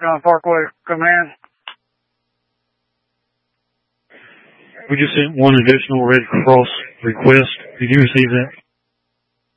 John Parkway, command. We just sent one additional Red Cross request. Did you receive that?